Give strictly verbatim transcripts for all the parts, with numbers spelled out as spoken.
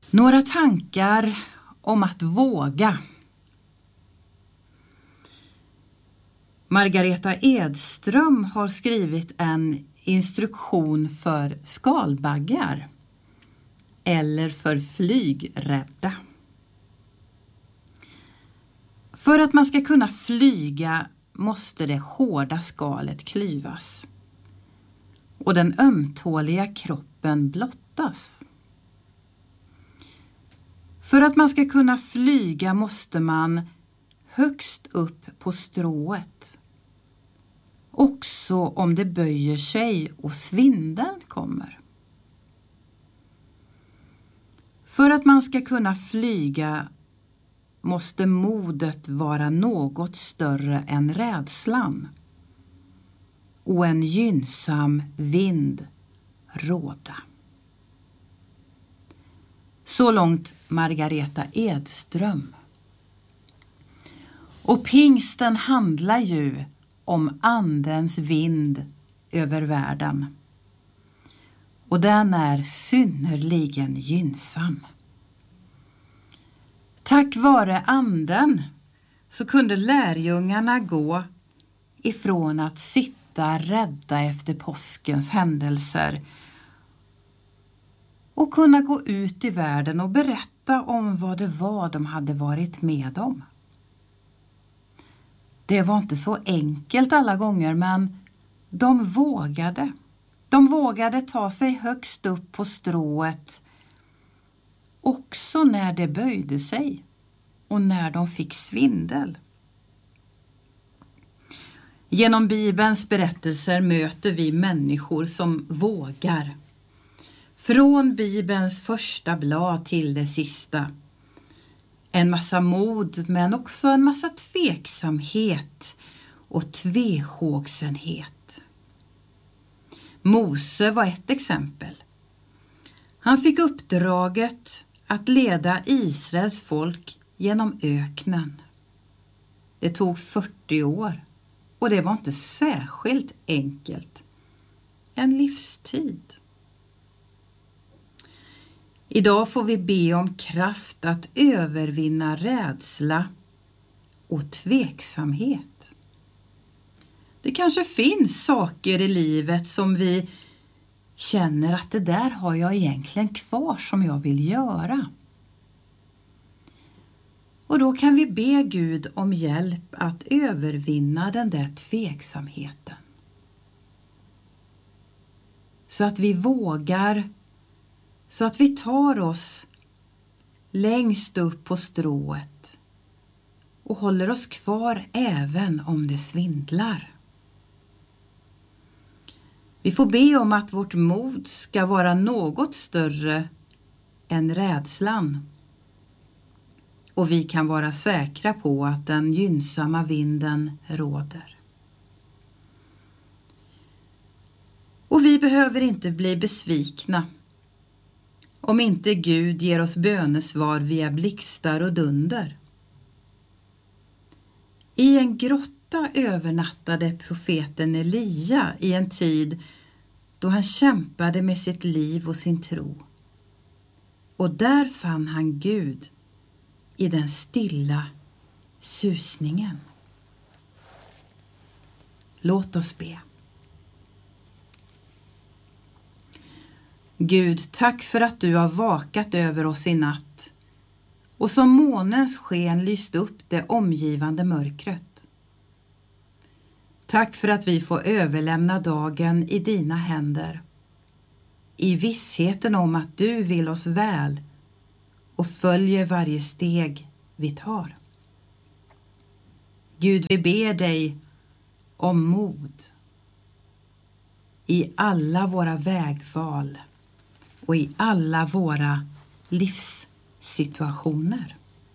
Några tankar om att våga. Margareta Edström har skrivit en instruktion för skalbaggar eller för flygrädda. För att man ska kunna flyga måste det hårda skalet klyvas och den ömtåliga kroppen blottas. För att man ska kunna flyga måste man högst upp på strået, också om det böjer sig och svindeln kommer. För att man ska kunna flyga måste modet vara något större än rädslan och en gynnsam vind råda. Så långt Margareta Edström. Och pingsten handlar ju om andens vind över världen. Och den är synnerligen gynnsam. Tack vare anden så kunde lärjungarna gå ifrån att sitta rädda efter påskens händelser och kunna gå ut i världen och berätta om vad det var de hade varit med om. Det var inte så enkelt alla gånger, men de vågade. De vågade ta sig högst upp på strået också när det böjde sig och när de fick svindel. Genom Bibelns berättelser möter vi människor som vågar. Från Bibelns första blad till det sista. En massa mod, men också en massa tveksamhet och tvehågsenhet. Mose var ett exempel. Han fick uppdraget att leda Israels folk genom öknen. Det tog fyrtio år och det var inte särskilt enkelt. En livstid. Idag får vi be om kraft att övervinna rädsla och tveksamhet. Det kanske finns saker i livet som vi känner att det där har jag egentligen kvar som jag vill göra. Och då kan vi be Gud om hjälp att övervinna den där tveksamheten. Så att vi vågar, så att vi tar oss längst upp på strået och håller oss kvar även om det svindlar. Vi får be om att vårt mod ska vara något större än rädslan. Och vi kan vara säkra på att den gynnsamma vinden råder. Och vi behöver inte bli besvikna om inte Gud ger oss bönesvar via blixtar och dunder. I en grotta övernattade profeten Elia i en tid då han kämpade med sitt liv och sin tro. Och där fann han Gud i den stilla susningen. Låt oss be. Gud, tack för att du har vakat över oss i natt och som månens sken lyst upp det omgivande mörkret. Tack för att vi får överlämna dagen i dina händer, i vissheten om att du vill oss väl och följer varje steg vi tar. Gud, vi ber dig om mod i alla våra vägval och i alla våra livssituationer.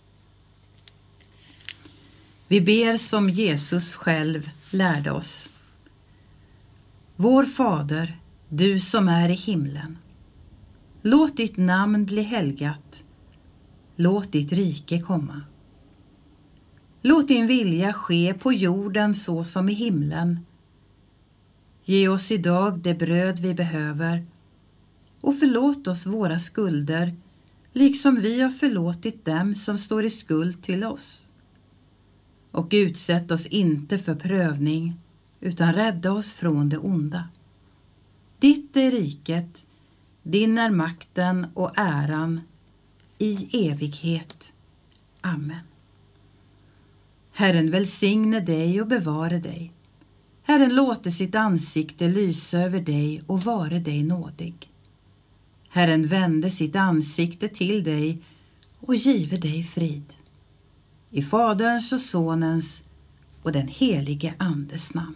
Vi ber som Jesus själv lärde oss. Vår Fader, du som är i himlen. Låt ditt namn bli helgat. Låt ditt rike komma. Låt din vilja ske på jorden så som i himlen. Ge oss idag det bröd vi behöver och förlåt oss våra skulder liksom vi har förlåtit dem som står i skuld till oss. Och utsätt oss inte för prövning, utan rädda oss från det onda. Ditt är riket, din är makten och äran i evighet. Amen. Herren välsigne dig och bevare dig. Herren låter sitt ansikte lysa över dig och vare dig nådig. Herren vände sitt ansikte till dig och give dig frid. I Faderns och Sonens och den helige Andes namn.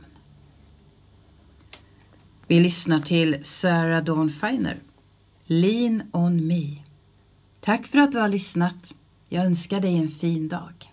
Vi lyssnar till Sarah Dawn Finer. Lean on me. Tack för att du har lyssnat. Jag önskar dig en fin dag.